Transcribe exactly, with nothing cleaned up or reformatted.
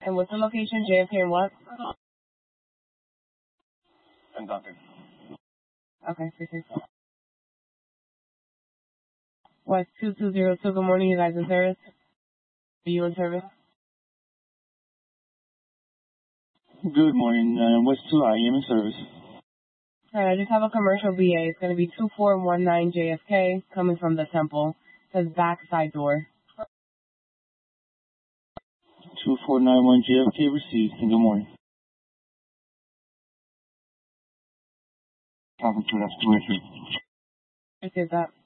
And what's the location? J F K and what? And Duncan. Okay, three six. West two two zero two. Good morning, you guys in service? Are you in service? Good morning. Uh, West two, I am in service. Alright, I just have a commercial B A. It's going to be two four one nine J F K coming from the temple. It says back side door. two four nine one J F K received. And good morning. Copy to that's two eight three. I did that.